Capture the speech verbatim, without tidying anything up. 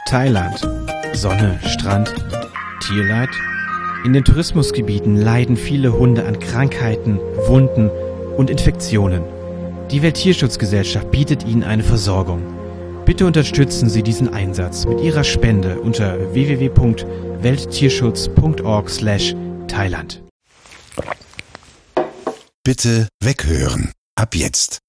Thailand. Sonne, Strand, Tierleid? In den Tourismusgebieten leiden viele Hunde an Krankheiten, Wunden und Infektionen. Die Welttierschutzgesellschaft bietet ihnen eine Versorgung. Bitte unterstützen Sie diesen Einsatz mit Ihrer Spende unter w w w punkt welttierschutz punkt org slash Thailand. Bitte weghören. Ab jetzt.